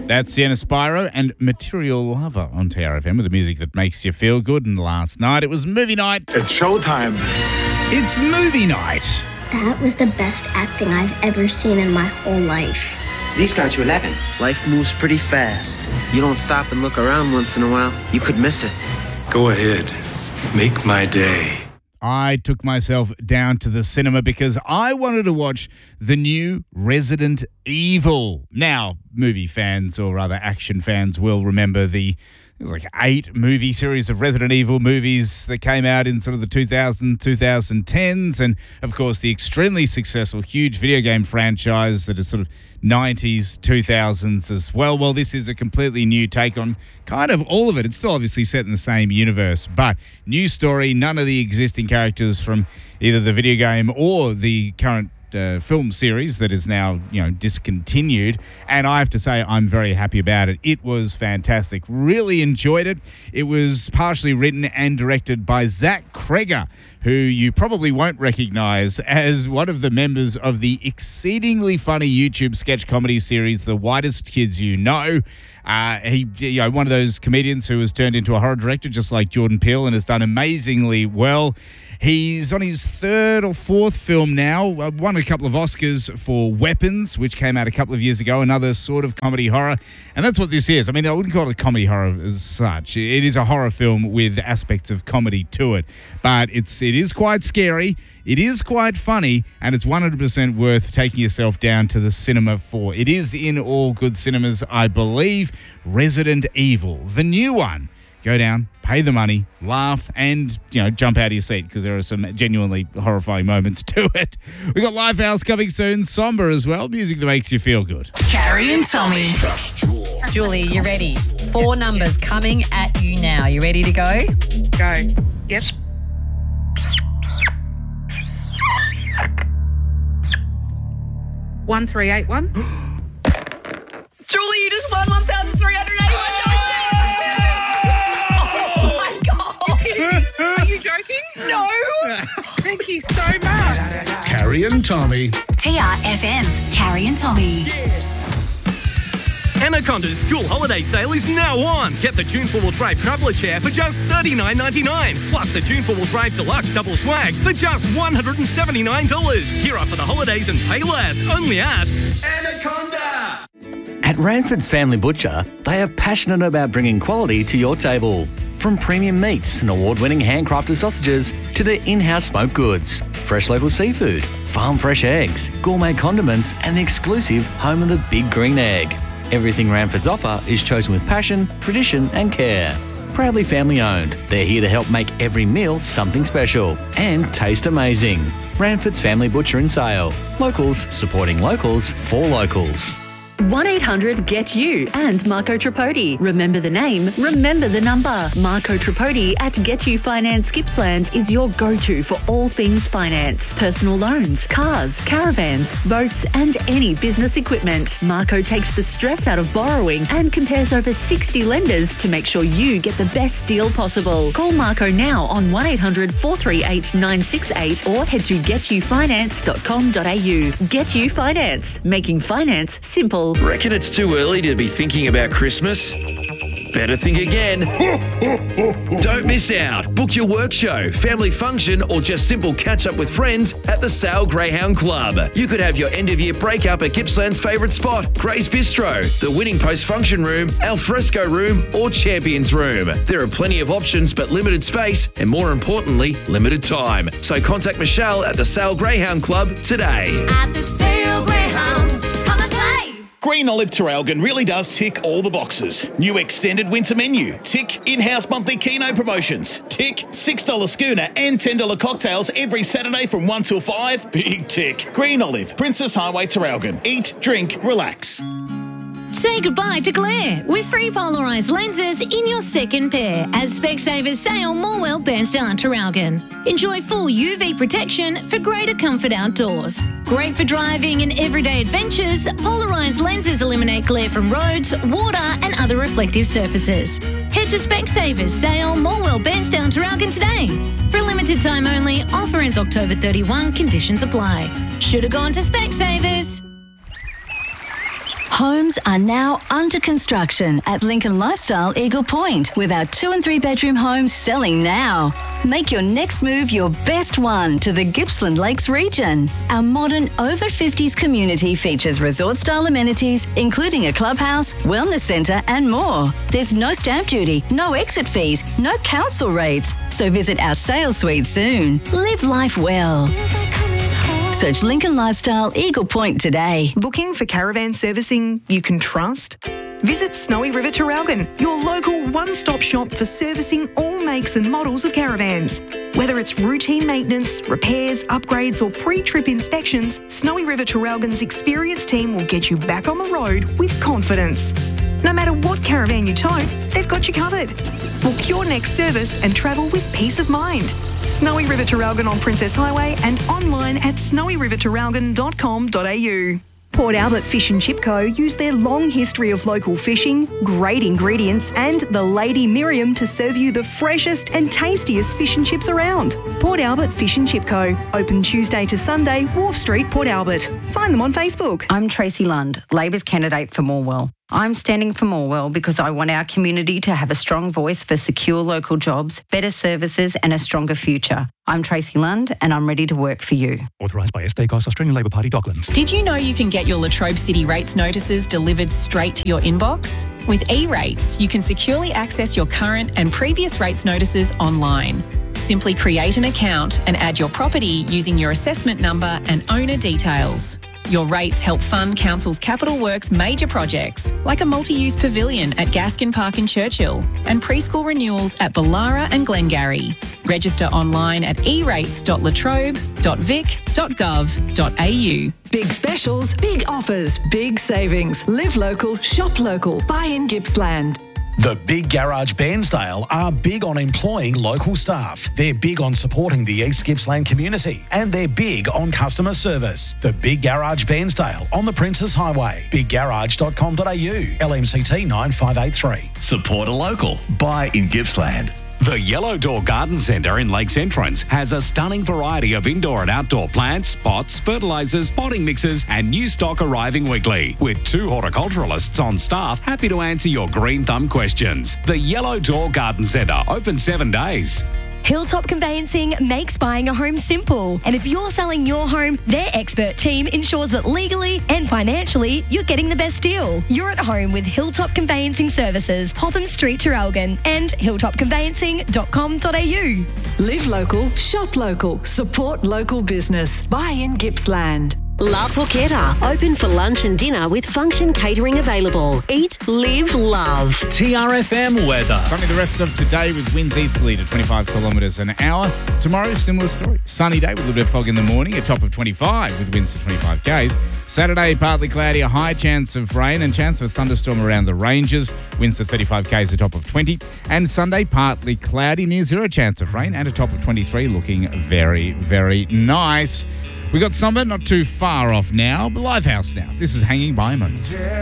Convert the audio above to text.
That's Sienna Spyro and Material Lover on TRFM with the music that makes you feel good. And last night it was movie night. It's showtime. It's movie night. That was the best acting I've ever seen in my whole life. These go to 11. Life moves pretty fast. You don't stop and look around once in a while, you could miss it. Go ahead. Make my day. I took myself down to the cinema because I wanted to watch the new Resident Evil. Now, movie fans, or rather action fans, will remember it was like 8 movie series of Resident Evil movies that came out in sort of the 2010s. And, of course, the extremely successful, huge video game franchise that is sort of 90s, 2000s as well. Well, this is a completely new take on kind of all of it. It's still obviously set in the same universe, but new story, none of the existing characters from either the video game or the current film series that is now, discontinued. And I have to say, I'm very happy about it. It was fantastic. Really enjoyed it. It was partially written and directed by Zach Cregger, who you probably won't recognize as one of the members of the exceedingly funny YouTube sketch comedy series, The Whitest Kids You Know. He, one of those comedians who has turned into a horror director, just like Jordan Peele, and has done amazingly well. He's on his 3rd or 4th film now, won a couple of Oscars for Weapons, which came out a couple of years ago, another sort of comedy horror. And that's what this is. I mean, I wouldn't call it a comedy horror as such. It is a horror film with aspects of comedy to it. But it is quite scary, it is quite funny, and it's 100% worth taking yourself down to the cinema for. It is in all good cinemas, I believe. Resident Evil, the new one. Go down, pay the money, laugh, and, jump out of your seat because there are some genuinely horrifying moments to it. We've got Lifehouse coming soon, somber as well, music that makes you feel good. Carrie and Tommy. Julie, you ready? 4 numbers coming at you now. You ready to go? Go. Yep. $1,381. Julie, you just won $1,381. Are you joking? No. Thank you so much. Carrie and Tommy. TRFM's Carrie and Tommy. Anaconda's school holiday sale is now on. Get the June 4-wheel drive traveller chair for just $39.99. Plus the June 4-wheel drive deluxe double swag for just $179. Gear up for the holidays and pay less. Only at Anaconda. At Ranford's Family Butcher, they are passionate about bringing quality to your table. From premium meats and award-winning handcrafted sausages to their in-house smoked goods, fresh local seafood, farm fresh eggs, gourmet condiments, and the exclusive home of the Big Green Egg. Everything Ranford's offer is chosen with passion, tradition, and care. Proudly family owned, they're here to help make every meal something special and taste amazing. Ranford's Family Butcher in Sale. Locals supporting locals for locals. 1-800-GET-YOU and Marco Tripodi. Remember the name, remember the number. Marco Tripodi at Get You Finance Gippsland is your go-to for all things finance. Personal loans, cars, caravans, boats and any business equipment. Marco takes the stress out of borrowing and compares over 60 lenders to make sure you get the best deal possible. Call Marco now on 1-800-438-968 or head to getyoufinance.com.au. Get You Finance, making finance simple. Reckon it's too early to be thinking about Christmas? Better think again. Don't miss out. Book your work show, family function, or just simple catch up with friends at the Sale Greyhound Club. You could have your end of year breakup at Gippsland's favourite spot, Gray's Bistro, the Winning Post Function Room, Alfresco Room, or Champions Room. There are plenty of options, but limited space, and more importantly, limited time. So contact Michelle at the Sale Greyhound Club today. At the Sale Greyhounds, come and play. Green Olive Traralgon really does tick all the boxes. New extended winter menu. Tick. In-house monthly Keno promotions. Tick. $6 schooner and $10 cocktails every Saturday from 1 till 5. Big tick. Green Olive, Princess Highway, Traralgon. Eat, drink, relax. Say goodbye to glare with free polarised lenses in your second pair as Specsavers Sale Morwell Bairnsdale and Traralgon. Enjoy full UV protection for greater comfort outdoors. Great for driving and everyday adventures, polarised lenses eliminate glare from roads, water and other reflective surfaces. Head to Specsavers Sale Morwell Bairnsdale and Traralgon today. For a limited time only, offer ends October 31, conditions apply. Should have gone to Specsavers. Homes are now under construction at Lincoln Lifestyle Eagle Point, with our 2 and 3 bedroom homes selling now. Make your next move your best one to the Gippsland Lakes region. Our modern over 50s community features resort-style amenities, including a clubhouse, wellness centre and more. There's no stamp duty, no exit fees, no council rates. So visit our sales suite soon. Live life well. Search Lincoln Lifestyle Eagle Point today. Looking for caravan servicing you can trust? Visit Snowy River Traralgon, your local one-stop shop for servicing all makes and models of caravans. Whether it's routine maintenance, repairs, upgrades or pre-trip inspections, Snowy River Traralgon's experienced team will get you back on the road with confidence. No matter what caravan you tow, they've got you covered. Book your next service and travel with peace of mind. Snowy River Traralgon on Princess Highway and online at snowyrivertraralgon.com.au. Port Albert Fish and Chip Co. use their long history of local fishing, great ingredients and the Lady Miriam to serve you the freshest and tastiest fish and chips around. Port Albert Fish and Chip Co. Open Tuesday to Sunday, Wharf Street, Port Albert. Find them on Facebook. I'm Tracy Lund, Labor's candidate for Morwell. I'm standing for Morwell because I want our community to have a strong voice for secure local jobs, better services and a stronger future. I'm Tracy Lund and I'm ready to work for you. Authorised by SD Goss, Australian Labor Party, Docklands. Did you know you can get your Latrobe City rates notices delivered straight to your inbox? With E-Rates, you can securely access your current and previous rates notices online. Simply create an account and add your property using your assessment number and owner details. Your rates help fund Council's capital works major projects, like a multi-use pavilion at Gaskin Park in Churchill and preschool renewals at Ballara and Glengarry. Register online at erates.latrobe.vic.gov.au. Big specials, big offers, big savings. Live local, shop local. Buy in Gippsland. The Big Garage Bairnsdale are big on employing local staff. They're big on supporting the East Gippsland community and they're big on customer service. The Big Garage Bairnsdale on the Princess Highway. BigGarage.com.au. LMCT 9583. Support a local. Buy in Gippsland. The Yellow Door Garden Centre in Lakes Entrance has a stunning variety of indoor and outdoor plants, pots, fertilisers, potting mixes and new stock arriving weekly, with 2 horticulturalists on staff happy to answer your green thumb questions. The Yellow Door Garden Centre, open 7 days. Hilltop Conveyancing makes buying a home simple. And if you're selling your home, their expert team ensures that legally and financially you're getting the best deal. You're at home with Hilltop Conveyancing Services, Potham Street, Traralgon, and hilltopconveyancing.com.au. Live local, shop local, support local business. Buy in Gippsland. La Porchetta, open for lunch and dinner with function catering available. Eat, live, love. TRFM weather. Sunny the rest of today with winds easterly to 25 kilometres an hour. Tomorrow, similar story. Sunny day with a little bit of fog in the morning, a top of 25 with winds to 25 k's. Saturday, partly cloudy, a high chance of rain and chance of a thunderstorm around the ranges. Winds to 35 k's, a top of 20. And Sunday, partly cloudy, near zero chance of rain and a top of 23, looking very, very nice. We got Samba not too far off now, but Livehouse now. This is Hanging by a Moment.